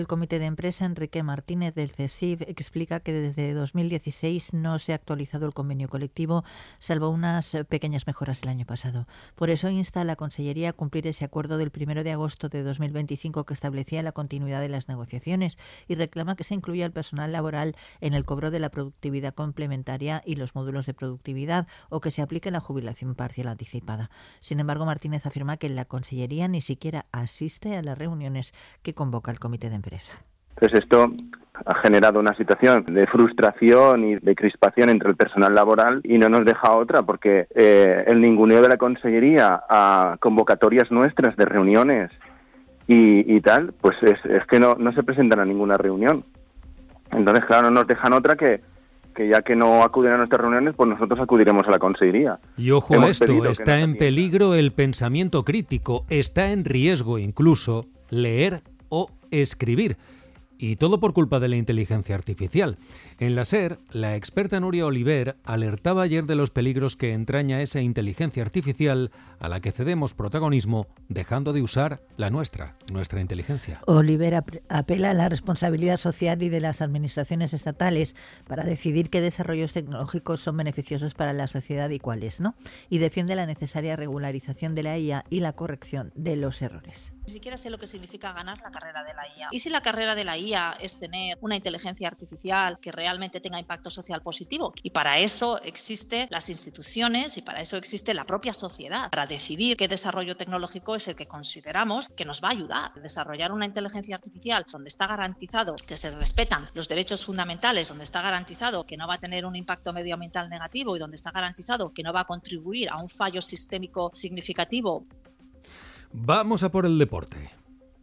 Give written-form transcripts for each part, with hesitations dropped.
El comité de empresa, Enrique Martínez del CESIF, explica que desde 2016 no se ha actualizado el convenio colectivo, salvo unas pequeñas mejoras el año pasado. Por eso insta a la Consellería a cumplir ese acuerdo del 1 de agosto de 2025 que establecía la continuidad de las negociaciones y reclama que se incluya el personal laboral en el cobro de la productividad complementaria y los módulos de productividad, o que se aplique la jubilación parcial anticipada. Sin embargo, Martínez afirma que la Consellería ni siquiera asiste a las reuniones que convoca el comité de empresa. Entonces esto ha generado una situación de frustración y de crispación entre el personal laboral y no nos deja otra, porque el ninguneo de la Consellería a convocatorias nuestras de reuniones y tal, pues es que no se presentan a ninguna reunión. Entonces, claro, no nos dejan otra que ya que no acuden a nuestras reuniones, pues nosotros acudiremos a la Consellería. Y ojo a esto, está en peligro el pensamiento crítico, está en riesgo incluso leer o escribir. Y todo por culpa de la inteligencia artificial. En la SER, la experta Núria Oliver alertaba ayer de los peligros que entraña esa inteligencia artificial a la que cedemos protagonismo dejando de usar la nuestra inteligencia. Oliver apela a la responsabilidad social y de las administraciones estatales para decidir qué desarrollos tecnológicos son beneficiosos para la sociedad y cuáles no. Y defiende la necesaria regularización de la IA y la corrección de los errores. Ni siquiera sé lo que significa ganar la carrera de la IA. ¿Y si la carrera de la IA es tener una inteligencia artificial que realmente tenga impacto social positivo? Y para eso existen las instituciones y para eso existe la propia sociedad, para decidir qué desarrollo tecnológico es el que consideramos que nos va a ayudar a desarrollar una inteligencia artificial donde está garantizado que se respetan los derechos fundamentales, donde está garantizado que no va a tener un impacto medioambiental negativo y donde está garantizado que no va a contribuir a un fallo sistémico significativo. Vamos a por el deporte.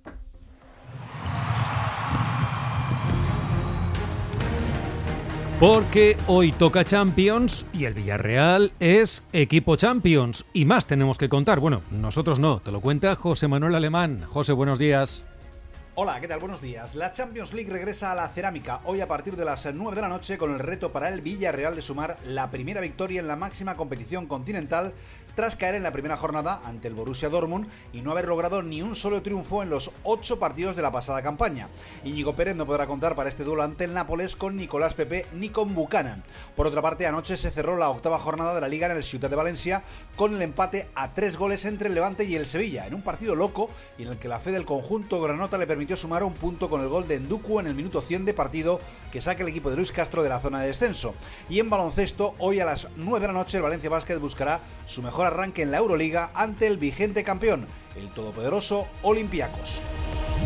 Porque hoy toca Champions y el Villarreal es equipo Champions. Y más tenemos que contar. Bueno, nosotros no, te lo cuenta José Manuel Alemán. José, buenos días. Hola, ¿qué tal? Buenos días. La Champions League regresa a la cerámica hoy a partir de las 9 de la noche con el reto para el Villarreal de sumar la primera victoria en la máxima competición continental tras caer en la primera jornada ante el Borussia Dortmund y no haber logrado ni un solo triunfo en los 8 partidos de la pasada campaña. Íñigo Pérez no podrá contar para este duelo ante el Nápoles con Nicolás Pepe ni con Buchanan. Por otra parte, anoche se cerró la octava jornada de la Liga en el Ciutat de Valencia con el empate a 3 goles entre el Levante y el Sevilla, en un partido loco y en el que la fe del conjunto granota le permitió sumar un punto con el gol de Nduku en el minuto 100 de partido que saca el equipo de Luis Castro de la zona de descenso. Y en baloncesto, hoy a las 9 de la noche el Valencia Basket buscará su mejor arranque en la Euroliga ante el vigente campeón, el todopoderoso Olympiacos.